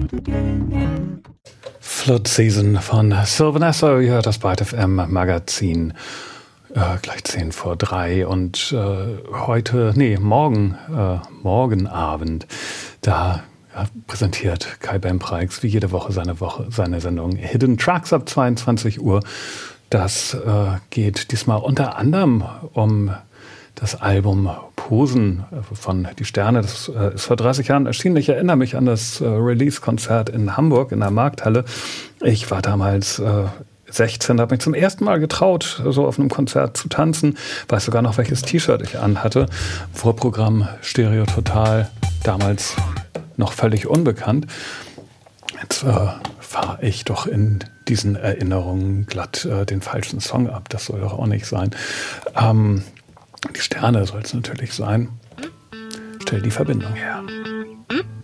Flood Season von Sylvan Esso, ihr hört das Byte FM Magazin, gleich 2:50 und morgen Abend, da präsentiert Kai Bempreix wie jede Woche seine Sendung Hidden Tracks ab 22 Uhr. Das geht diesmal unter anderem um das Album Posen von Die Sterne. Das ist vor 30 Jahren erschienen. Ich erinnere mich an das Release-Konzert in Hamburg in der Markthalle. Ich war damals 16, habe mich zum ersten Mal getraut, so auf einem Konzert zu tanzen. Weiß sogar noch, welches T-Shirt ich anhatte. Vorprogramm Stereo Total, damals noch völlig unbekannt. Jetzt fahre ich doch in diesen Erinnerungen glatt den falschen Song ab. Das soll doch auch nicht sein. Die Sterne soll es natürlich sein. Stell die Verbindung her.